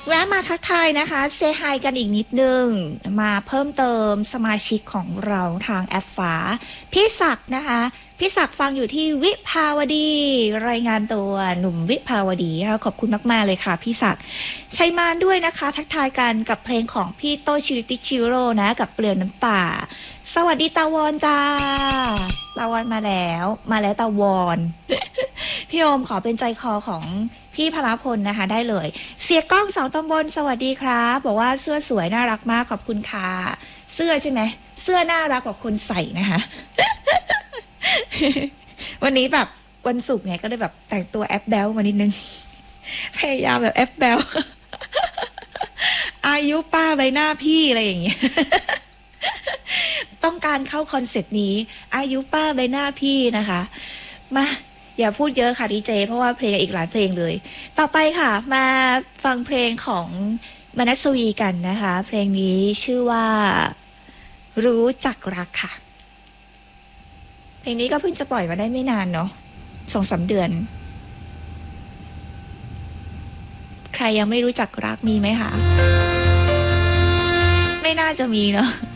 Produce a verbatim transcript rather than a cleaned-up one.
แวะมาทักทายนะคะเซฮายกันอีกนิดนึงมาเพิ่มเติมสมาชิกของเราทางแอปฟ้าพี่ศักดิ์นะคะพี่ศักดิ์ฟังอยู่ที่วิภาวดีรายงานตัวหนุ่มวิภาวดีขอบคุณมากๆเลยค่ะพี่ศักดิ์ชัยมานด้วยนะคะทักทายกันกับเพลงของพี่โตชิริติชิโร่นะกับเปลือกน้ำตาสวัสดีตาวอนจ้าตาวอนมาแล้วมาแล้วตาวอนพี่โอมขอเป็นใจคอของพี่พลพลนะคะได้เลยเสียกล้องสองตำบลสวัสดีครับบอกว่าเสื้อสวยน่ารักมากขอบคุณค่ะเสื้อใช่ไหมเสื้อน่ารักกว่าคนใส่นะคะ วันนี้แบบวันศุกร์เนี่ยก็เลยแบบแต่งตัวแอปแบลมานิดนึงพยายามแบบแอปแบล อายุป้าใบหน้าพี่อะไรอย่างเงี้ย ต้องการเข้าคอนเซ็ปต์นี้อายุป้าใบหน้าพี่นะคะมาอย่าพูดเยอะค่ะดีเจเพราะว่าเพลงอีกหลายเพลงเลยต่อไปค่ะมาฟังเพลงของมนัสวีกันนะคะเพลงนี้ชื่อว่ารู้จักรักค่ะเพลงนี้ก็เพิ่งจะปล่อยมาได้ไม่นานเนาะสองสามเดือนใครยังไม่รู้จักรักมีไหมคะไม่น่าจะมีเนาะ